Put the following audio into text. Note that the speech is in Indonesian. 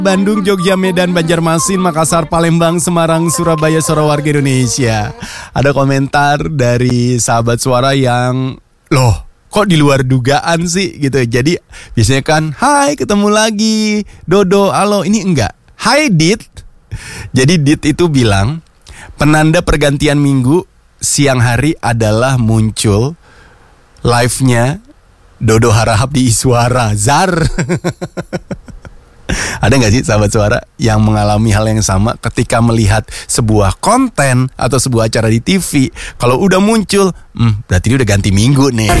Bandung, Jogja, Medan, Banjarmasin, Makassar, Palembang, Semarang, Surabaya, suara warga Indonesia. Ada komentar dari sahabat suara yang, loh kok di luar dugaan sih gitu. Jadi biasanya kan, hai ketemu lagi, Dodo, halo, ini enggak. Hai Dit. Jadi Dit itu bilang, penanda pergantian minggu siang hari adalah muncul live-nya Dodo Harahap di Iswara. Zar. Ada gak sih sahabat suara yang mengalami hal yang sama ketika melihat sebuah konten atau sebuah acara di TV? Kalau udah muncul, berarti ini udah ganti minggu nih.